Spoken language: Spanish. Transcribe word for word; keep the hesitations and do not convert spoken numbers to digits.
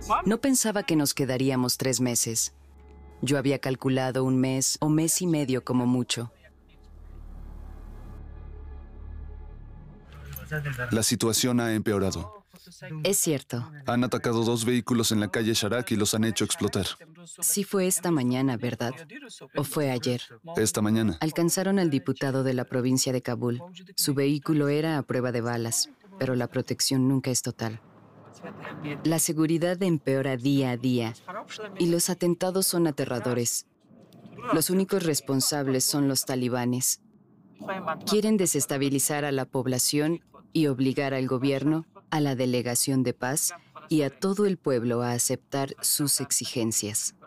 No pensaba que nos quedaríamos tres meses. Yo había calculado un mes o mes y medio como mucho. La situación ha empeorado. Es cierto. Han atacado dos vehículos en la calle Sharak y los han hecho explotar. Sí fue esta mañana, ¿verdad? ¿O fue ayer? Esta mañana. Alcanzaron al diputado de la provincia de Kabul. Su vehículo era a prueba de balas, pero la protección nunca es total. La seguridad empeora día a día y los atentados son aterradores. Los únicos responsables son los talibanes. Quieren desestabilizar a la población y obligar al gobierno, a la delegación de paz y a todo el pueblo a aceptar sus exigencias.